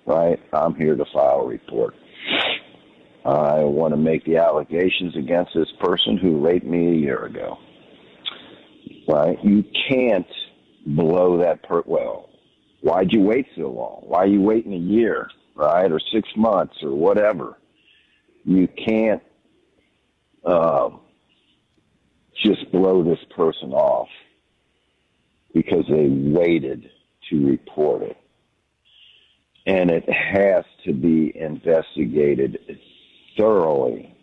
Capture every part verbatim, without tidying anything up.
right? I'm here to file a report. I want to make the allegations against this person who raped me a year ago, right? You can't blow that per well. Why'd you wait so long? Why are you waiting a year, right, or six months or whatever? You can't uh, just blow this person off because they waited to report it. And it has to be investigated thoroughly.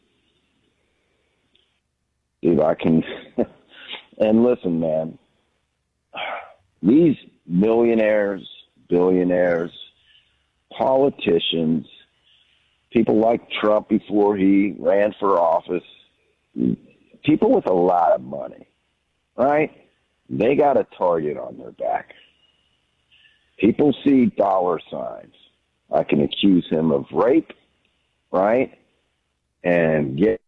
If I can, and listen, man, these millionaires, billionaires, politicians, people like Trump before he ran for office, people with a lot of money, right? They got a target on their back. People see dollar signs. I can accuse him of rape, right? And get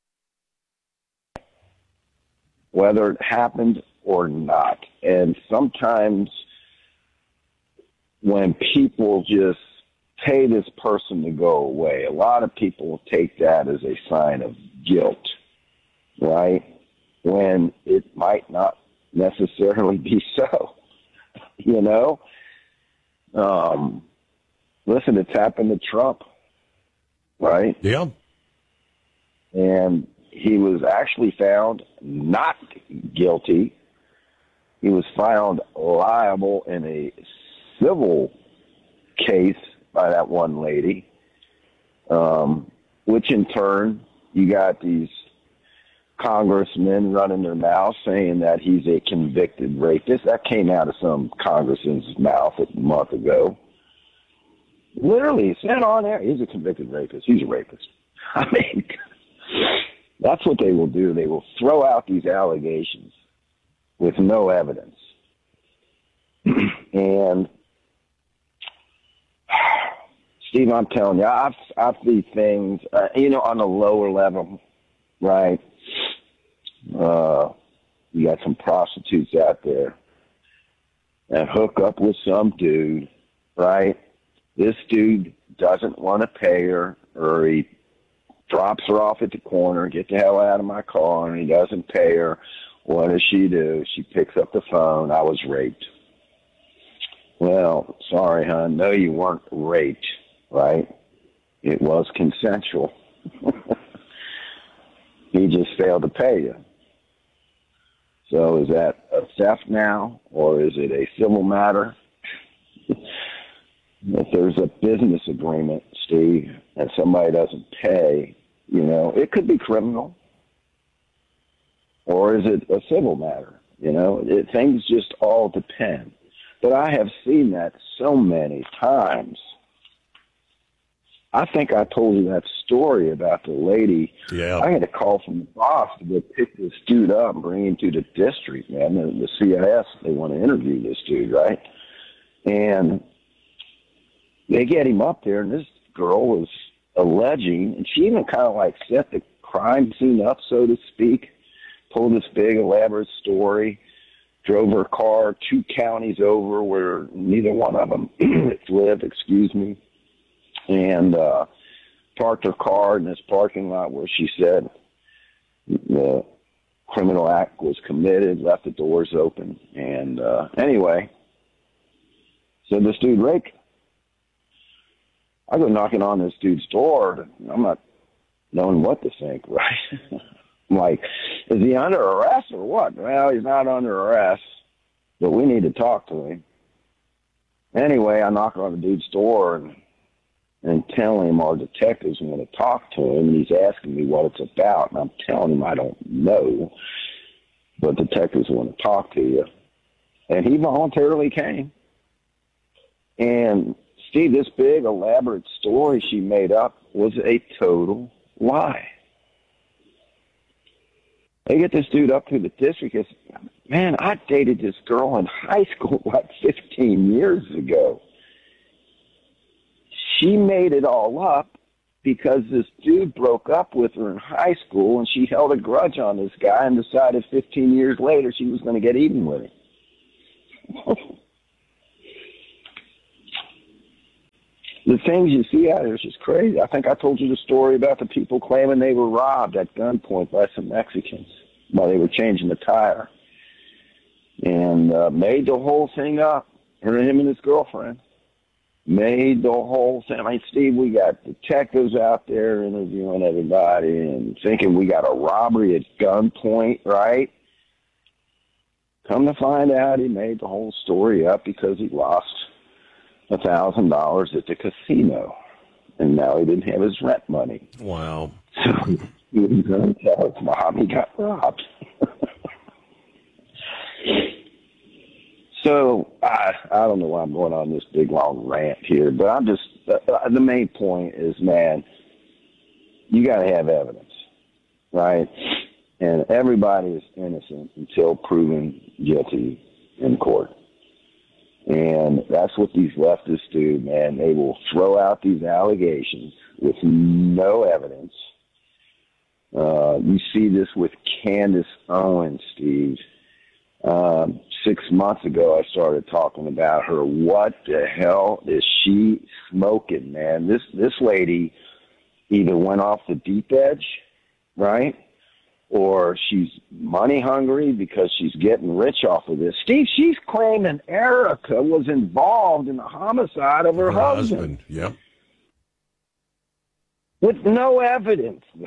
whether it happened or not. And sometimes when people just pay this person to go away, a lot of people take that as a sign of guilt, right? When it might not necessarily be so, you know? Um, listen, it's happened to Trump, right? Yeah. And he was actually found not guilty. He was found liable in a civil case by that one lady, um, which in turn, you got these congressmen running their mouths saying that he's a convicted rapist. That came out of some congressman's mouth a month ago. Literally, said on there, he's a convicted rapist. He's a rapist. I mean, that's what they will do. They will throw out these allegations with no evidence. And Steve, I'm telling you, I've, I've seen things, uh, you know, on the lower level, right? Uh, you got some prostitutes out there that hook up with some dude, right? This dude doesn't want to pay her, or he drops her off at the corner, get the hell out of my car, and he doesn't pay her. What does she do? She picks up the phone. I was raped. Well, sorry, hon. No, you weren't raped, right? It was consensual. He just failed to pay you. So is that a theft now, or is it a civil matter? If there's a business agreement, Steve, and somebody doesn't pay, you know, it could be criminal. Or is it a civil matter? You know, it, things just all depend. But I have seen that so many times. I think I told you that story about the lady. Yeah. I had a call from the boss to go pick this dude up and bring him to the district, man. The, the C I S, they want to interview this dude, right? And they get him up there, and this girl was alleging, and she even kind of like set the crime scene up, so to speak, pulled this big elaborate story, drove her car two counties over where neither one of them live, excuse me, and uh, parked her car in this parking lot where she said the criminal act was committed, left the doors open. And uh, anyway, so this dude raped her. I go knocking on this dude's door. I'm not knowing what to think, right? I'm like, is he under arrest or what? Well, he's not under arrest, but we need to talk to him. Anyway, I knock on the dude's door and and tell him our detectives want to talk to him, and he's asking me what it's about, and I'm telling him I don't know, but detectives want to talk to you. And he voluntarily came. And, Steve, this big, elaborate story she made up was a total lie. They get this dude up to the district. It's, man, I dated this girl in high school like fifteen years ago. She made it all up because this dude broke up with her in high school, and she held a grudge on this guy and decided fifteen years later she was going to get even with him. The things you see out there is just crazy. I think I told you the story about the people claiming they were robbed at gunpoint by some Mexicans while they were changing the tire, and uh, made the whole thing up. Her, him and his girlfriend made the whole thing. I mean, Steve, we got detectives out there interviewing everybody and thinking we got a robbery at gunpoint, right? Come to find out, he made the whole story up because he lost a thousand dollars at the casino, and now he didn't have his rent money. Wow! So he was going to tell his mom he got robbed. So I I don't know why I'm going on this big long rant here, but I'm just uh, the main point is, man, you got to have evidence, right? And everybody is innocent until proven guilty in court. And that's what these leftists do, man. They will throw out these allegations with no evidence. Uh, you see this with Candace Owens, Steve. Um, six months ago, I started talking about her. What the hell is she smoking, man? This this lady either went off the deep edge, right? Or she's money hungry because she's getting rich off of this. Steve, she's claiming Erica was involved in the homicide of her, her husband. husband. Yep. With no evidence, though.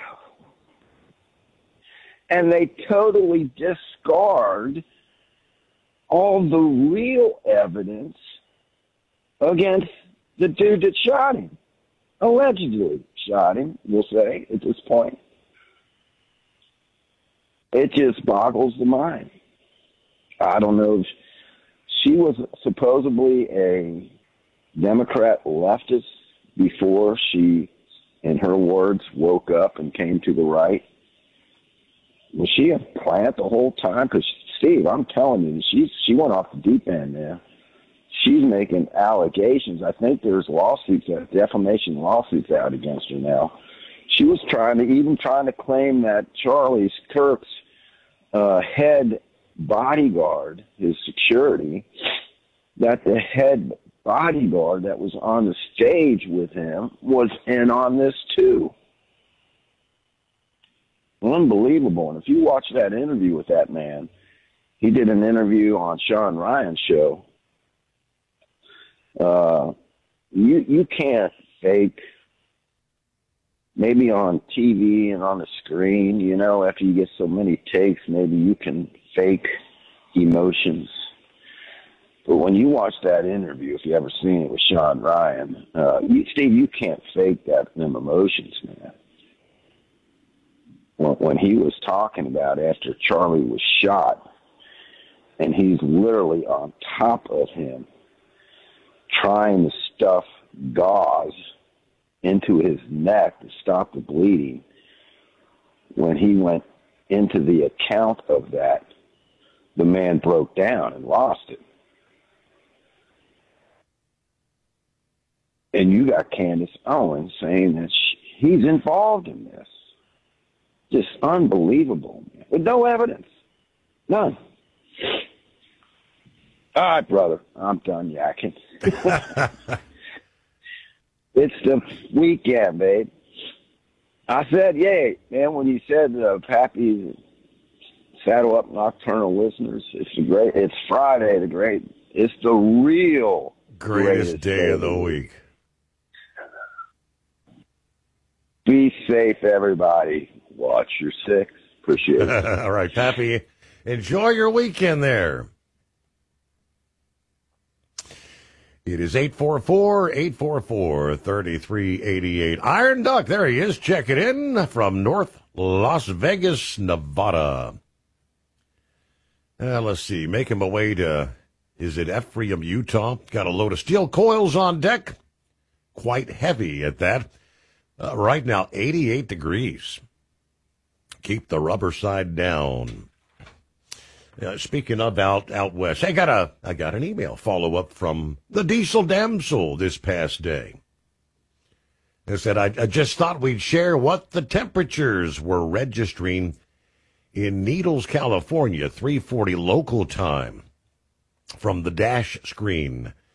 And they totally discard all the real evidence against the dude that shot him. Allegedly shot him, we'll say, at this point. It just boggles the mind. I don't know. If she was supposedly a Democrat leftist before she, in her words, woke up and came to the right. Was she a plant the whole time? Because, Steve, I'm telling you, she, she went off the deep end there. She's making allegations. I think there's lawsuits, defamation lawsuits out against her now. She was trying to, even trying to claim that Charlie Kirk's uh, head bodyguard, his security, that the head bodyguard that was on the stage with him was in on this too. Unbelievable. And if you watch that interview with that man, he did an interview on Sean Ryan's show. Uh, you you can't fake. Maybe on T V and on the screen, you know, after you get so many takes, maybe you can fake emotions. But when you watch that interview, if you ever seen it with Sean Ryan, uh, you, Steve, you can't fake that them emotions, man. When, when he was talking about after Charlie was shot, and he's literally on top of him, trying to stuff gauze into his neck to stop the bleeding. When he went into the account of that, the man broke down and lost it. And you got Candace Owens saying that she, he's involved in this. Just unbelievable, man. With no evidence. None. All right, brother. I'm done yakking. It's the weekend, babe. I said, yay, man, when you said uh, Pappy, Saddle Up Nocturnal listeners, it's the great, it's Friday, the great, it's the real greatest, greatest day, day of the week. Be safe, everybody. Watch your six. Appreciate it. All right, Pappy, enjoy your weekend there. It is eight four four, eight four four, three three eight eight. Iron Duck, there he is, checking in from North Las Vegas, Nevada. Uh, let's see, making my way to, is it Ephraim, Utah? Got a load of steel coils on deck. Quite heavy at that. Uh, right now, eighty-eight degrees. Keep the rubber side down. Uh, speaking of out out west, I got a I got an email follow up from the Diesel Damsel this past day. It said I, I just thought we'd share what the temperatures were registering in Needles, California, three forty local time, from the dash screen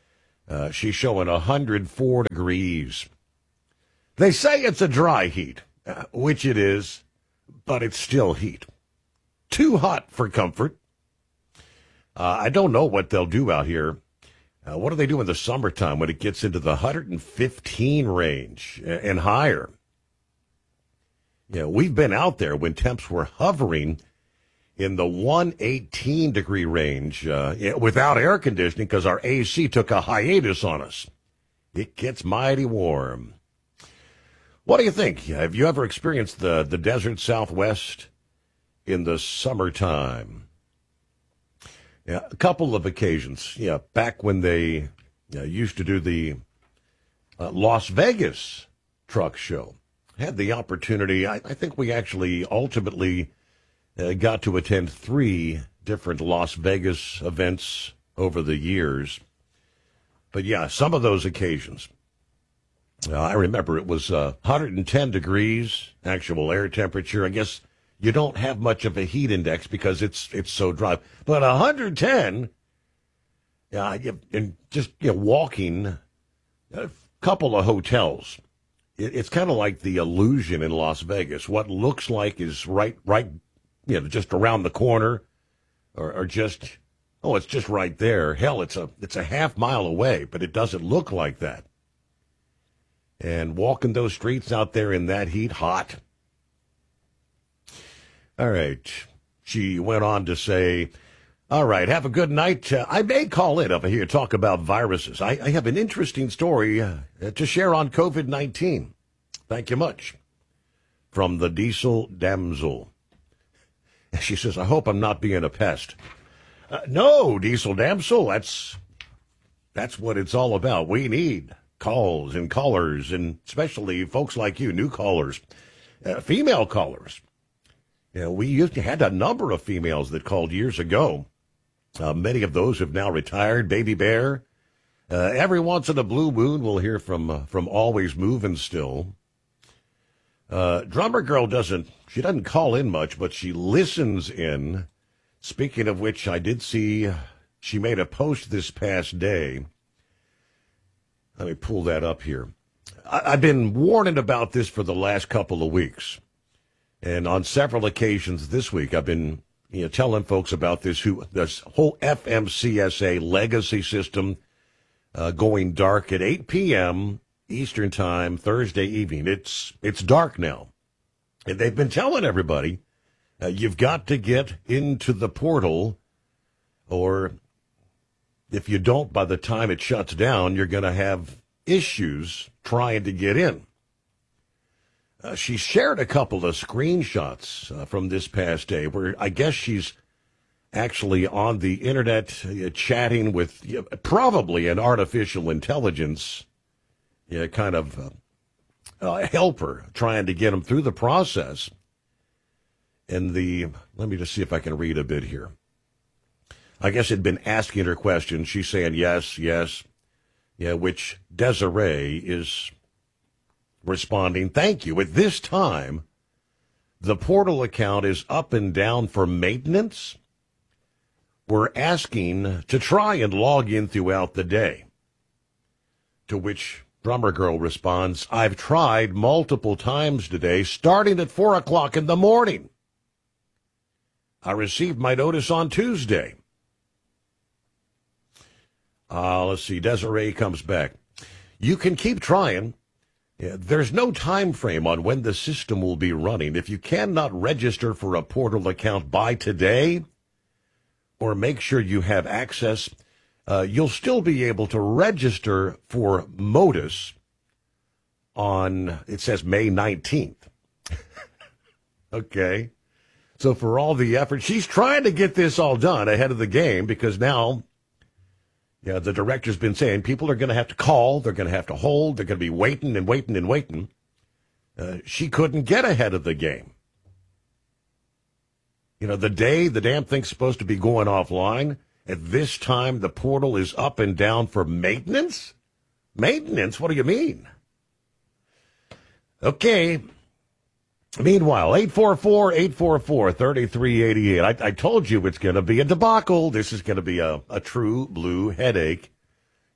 Uh, she's showing one hundred four degrees. They say it's a dry heat, uh, which it is, but it's still heat. Too hot for comfort. Uh, I don't know what they'll do out here. Uh, what do they do in the summertime when it gets into the one hundred fifteen range and higher? Yeah, we've been out there when temps were hovering in the one eighteen degree range uh, without air conditioning because our A C took a hiatus on us. It gets mighty warm. What do you think? Have you ever experienced the, the desert Southwest in the summertime? Yeah, a couple of occasions. Yeah, back when they uh, used to do the uh, Las Vegas truck show. Had the opportunity. I, I think we actually ultimately uh, got to attend three different Las Vegas events over the years. But yeah, some of those occasions. Uh, I remember it was uh, one hundred ten degrees, actual air temperature. I guess you don't have much of a heat index because it's it's so dry. But one hundred ten, yeah, you, and just you know, walking a couple of hotels. It, it's kind of like the illusion in Las Vegas. What looks like is right, right, you know, just around the corner, or, or just oh, it's just right there. Hell, it's a it's a half mile away, but it doesn't look like that. And walking those streets out there in that heat, hot. All right. She went on to say, all right, have a good night. Uh, I may call in over here to talk about viruses. I, I have an interesting story uh, to share on COVID nineteen. Thank you much. From the Diesel Damsel. She says, I hope I'm not being a pest. Uh, no, Diesel Damsel, that's, that's what it's all about. We need calls and callers, and especially folks like you, new callers, uh, female callers. You know, we used to had a number of females that called years ago. Uh, many of those have now retired. Baby Bear. Uh, every once in a blue moon, we'll hear from uh, from Always Moving Still. Uh, Drummer Girl doesn't. She doesn't call in much, but she listens in. Speaking of which, I did see she made a post this past day. Let me pull that up here. I, I've been warning about this for the last couple of weeks. And on several occasions this week, I've been you know, telling folks about this, who this whole F M C S A legacy system uh, going dark at eight p.m. Eastern Time, Thursday evening. It's it's dark now. And they've been telling everybody, uh, you've got to get into the portal, or if you don't, by the time it shuts down, you're going to have issues trying to get in. Uh, she shared a couple of screenshots uh, from this past day where I guess she's actually on the internet uh, chatting with uh, probably an artificial intelligence uh, kind of uh, uh, helper trying to get them through the process. And the, let me just see if I can read a bit here. I guess it'd been asking her questions. She's saying yes, yes, yeah, which Desiree is responding, thank you. At this time, the portal account is up and down for maintenance. We're asking to try and log in throughout the day. To which Drummer Girl responds, I've tried multiple times today, starting at four o'clock in the morning. I received my notice on Tuesday. Uh, let's see, Desiree comes back. You can keep trying. Yeah, there's no time frame on when the system will be running. If you cannot register for a portal account by today, or make sure you have access, uh, you'll still be able to register for Modus on, it says May nineteenth. Okay. So for all the effort, she's trying to get this all done ahead of the game, because now, yeah, the director's been saying people are going to have to call, they're going to have to hold, they're going to be waiting and waiting and waiting. Uh, she couldn't get ahead of the game. You know, the day the damn thing's supposed to be going offline, at this time the portal is up and down for maintenance? Maintenance? What do you mean? Okay. Meanwhile, eight four four, eight four four, three three eight eight. I, I told you it's going to be a debacle. This is going to be a, a true blue headache.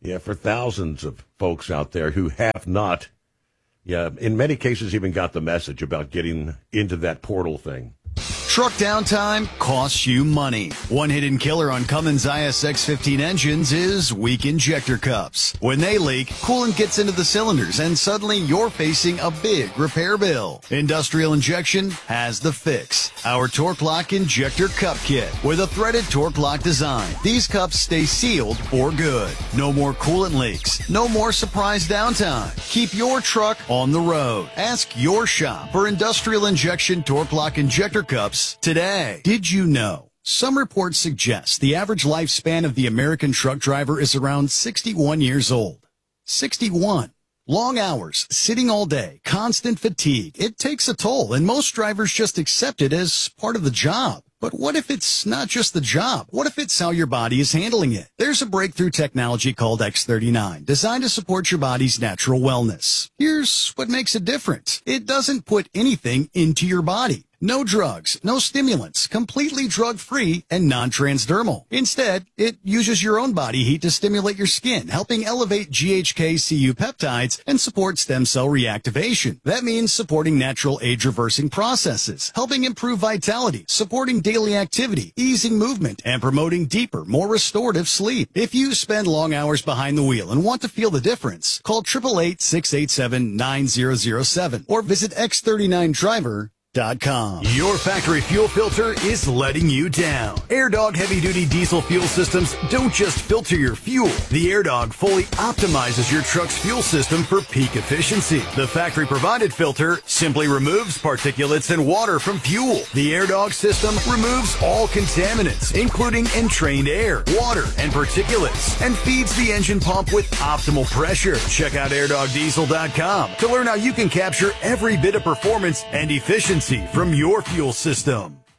Yeah, for thousands of folks out there who have not, yeah, in many cases even got the message about getting into that portal thing. Truck downtime costs you money. One hidden killer on Cummins I S X fifteen engines is weak injector cups. When they leak, coolant gets into the cylinders and suddenly you're facing a big repair bill. Industrial Injection has the fix. Our Torque Lock Injector Cup Kit with a threaded Torque Lock design. These cups stay sealed for good. No more coolant leaks. No more surprise downtime. Keep your truck on the road. Ask your shop for Industrial Injection Torque Lock Injector Cups today. Did you know? Some reports suggest the average lifespan of the American truck driver is around sixty-one years old. sixty-one. Long hours, sitting all day, constant fatigue. It takes a toll, and most drivers just accept it as part of the job. But what if it's not just the job? What if it's how your body is handling it? There's a breakthrough technology called X thirty-nine, designed to support your body's natural wellness. Here's what makes it different. It doesn't put anything into your body. No drugs, no stimulants, completely drug-free and non-transdermal. Instead, it uses your own body heat to stimulate your skin, helping elevate G H K C U peptides and support stem cell reactivation. That means supporting natural age-reversing processes, helping improve vitality, supporting daily activity, easing movement, and promoting deeper, more restorative sleep. If you spend long hours behind the wheel and want to feel the difference, call eight eight eight, six eight seven, nine zero zero seven or visit X thirty-nine driver dot com. Your factory fuel filter is letting you down. AirDog heavy-duty diesel fuel systems don't just filter your fuel. The AirDog fully optimizes your truck's fuel system for peak efficiency. The factory-provided filter simply removes particulates and water from fuel. The AirDog system removes all contaminants, including entrained air, water, and particulates, and feeds the engine pump with optimal pressure. Check out air dog diesel dot com to learn how you can capture every bit of performance and efficiency from your fuel system.